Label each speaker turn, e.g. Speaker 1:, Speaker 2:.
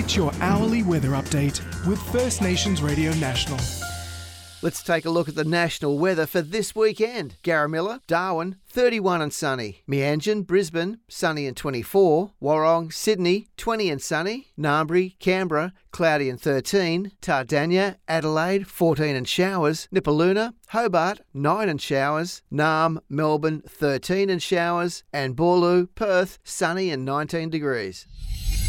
Speaker 1: It's your hourly weather update with First Nations Radio National.
Speaker 2: Let's take a look at the national weather for this weekend. Garramilla, Darwin, 31 and sunny. Meanjin, Brisbane, sunny and 24. Warrong, Sydney, 20 and sunny. Narmbri, Canberra, cloudy and 13. Tardania, Adelaide, 14 and showers. Nipaluna, Hobart, 9 and showers. Naarm, Melbourne, 13 and showers. And Boorloo, Perth, sunny and 19 degrees.